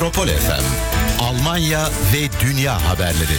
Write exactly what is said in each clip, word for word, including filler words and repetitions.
Metropol F M, Almanya ve dünya haberleri.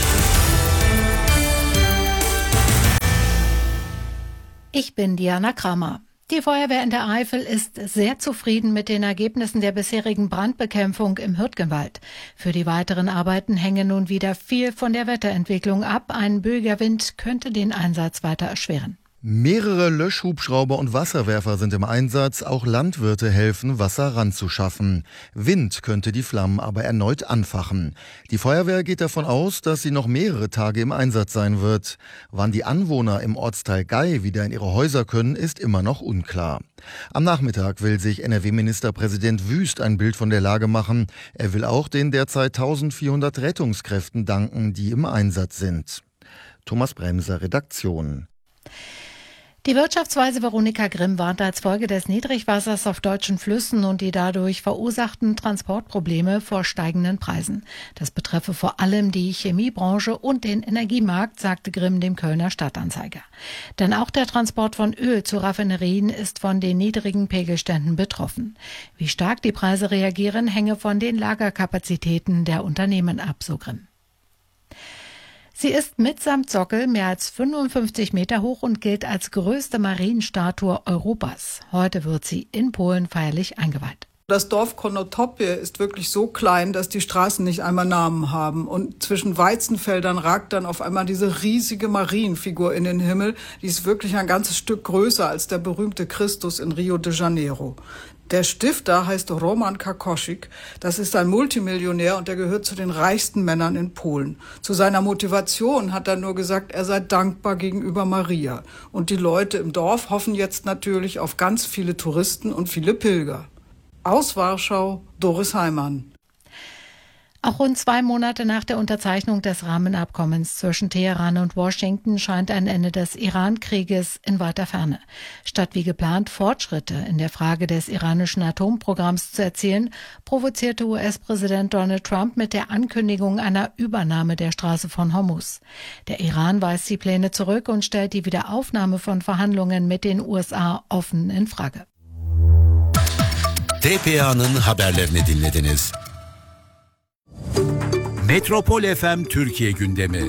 Ich bin Diana Kramer. Die Feuerwehr in der Eifel ist sehr zufrieden mit den Ergebnissen der bisherigen Brandbekämpfung im Hürtgenwald. Für die weiteren Arbeiten hänge nun wieder viel von der Wetterentwicklung ab. Ein böiger Wind könnte den Einsatz weiter erschweren. Mehrere Löschhubschrauber und Wasserwerfer sind im Einsatz. Auch Landwirte helfen, Wasser ranzuschaffen. Wind könnte die Flammen aber erneut anfachen. Die Feuerwehr geht davon aus, dass sie noch mehrere Tage im Einsatz sein wird. Wann die Anwohner im Ortsteil Gei wieder in ihre Häuser können, ist immer noch unklar. Am Nachmittag will sich N R W-Ministerpräsident Wüst ein Bild von der Lage machen. Er will auch den derzeit eintausendvierhundert Rettungskräften danken, die im Einsatz sind. Thomas Bremser, Redaktion. Die Wirtschaftsweise Veronika Grimm warnt als Folge des Niedrigwassers auf deutschen Flüssen und die dadurch verursachten Transportprobleme vor steigenden Preisen. Das betreffe vor allem die Chemiebranche und den Energiemarkt, sagte Grimm dem Kölner Stadtanzeiger. Denn auch der Transport von Öl zu Raffinerien ist von den niedrigen Pegelständen betroffen. Wie stark die Preise reagieren, hänge von den Lagerkapazitäten der Unternehmen ab, so Grimm. Sie ist mitsamt Sockel mehr als fünfundfünfzig Meter hoch und gilt als größte Marienstatue Europas. Heute wird sie in Polen feierlich eingeweiht. Das Dorf Konotopie ist wirklich so klein, dass die Straßen nicht einmal Namen haben. Und zwischen Weizenfeldern ragt dann auf einmal diese riesige Marienfigur in den Himmel. Die ist wirklich ein ganzes Stück größer als der berühmte Christus in Rio de Janeiro. Der Stifter heißt Roman Kakosik. Das ist ein Multimillionär und der gehört zu den reichsten Männern in Polen. Zu seiner Motivation hat er nur gesagt, er sei dankbar gegenüber Maria. Und die Leute im Dorf hoffen jetzt natürlich auf ganz viele Touristen und viele Pilger. Aus Warschau, Doris Heimann. Auch rund zwei Monate nach der Unterzeichnung des Rahmenabkommens zwischen Teheran und Washington scheint ein Ende des Iran-Krieges in weiter Ferne. Statt wie geplant Fortschritte in der Frage des iranischen Atomprogramms zu erzielen, provozierte U S-Präsident Donald Trump mit der Ankündigung einer Übernahme der Straße von Hormuz. Der Iran weist die Pläne zurück und stellt die Wiederaufnahme von Verhandlungen mit den U S A offen in Frage. T P A'nın haberlerini dinlediniz. Metropol F M Türkiye gündemi.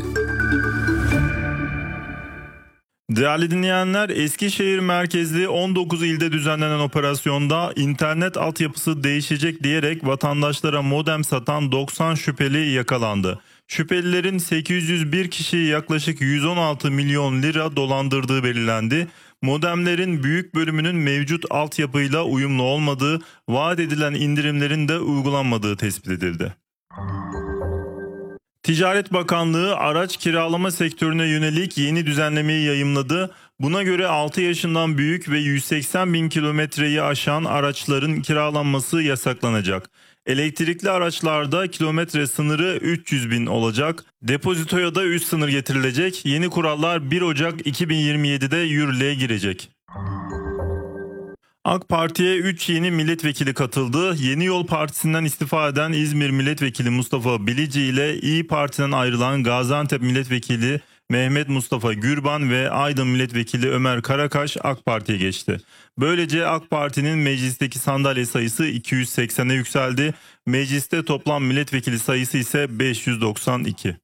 Değerli dinleyenler, Eskişehir merkezli on dokuz ilde düzenlenen operasyonda internet altyapısı değişecek diyerek vatandaşlara modem satan doksan şüpheli yakalandı. Şüphelilerin sekiz yüz bir kişiyi yaklaşık yüz on altı milyon lira dolandırdığı belirlendi. Modemlerin büyük bölümünün mevcut altyapıyla uyumlu olmadığı, vaat edilen indirimlerin de uygulanmadığı tespit edildi. Ticaret Bakanlığı araç kiralama sektörüne yönelik yeni düzenlemeyi yayımladı. Buna göre altı yaşından büyük ve yüz seksen bin kilometreyi aşan araçların kiralanması yasaklanacak. Elektrikli araçlarda kilometre sınırı üç yüz bin olacak. Depozitoya da üst sınır getirilecek. Yeni kurallar bir Ocak iki bin yirmi yedi'de yürürlüğe girecek. AK Parti'ye üç yeni milletvekili katıldı. Yeni Yol Partisi'nden istifa eden İzmir Milletvekili Mustafa Bilici ile İyi Parti'den ayrılan Gaziantep Milletvekili Mehmet Mustafa Gürban ve Aydın Milletvekili Ömer Karakaş AK Parti'ye geçti. Böylece AK Parti'nin meclisteki sandalye sayısı iki yüz seksene yükseldi. Mecliste toplam milletvekili sayısı ise beş yüz doksan iki.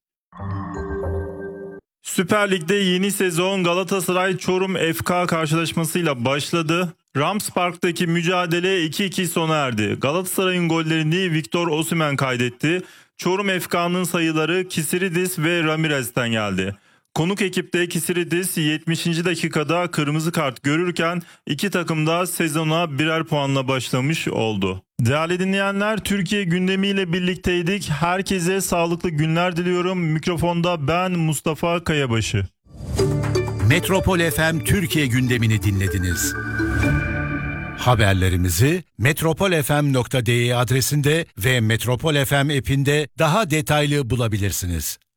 Süper Lig'de yeni sezon Galatasaray Çorum F K karşılaşmasıyla başladı. Rams Park'taki mücadele iki iki sona erdi. Galatasaray'ın gollerini Victor Osimhen kaydetti. Çorum F K'nın sayıları Kisiridis ve Ramirez'ten geldi. Konuk ekipte Kisiridis yetmişinci dakikada kırmızı kart görürken iki takım da sezona birer puanla başlamış oldu. Değerli dinleyenler, Türkiye gündemiyle birlikteydik. Herkese sağlıklı günler diliyorum. Mikrofonda ben Mustafa Kayabaşı. Metropol F M Türkiye gündemini dinlediniz. Haberlerimizi metropol f m nokta d e adresinde ve Metropol F M app'inde daha detaylı bulabilirsiniz.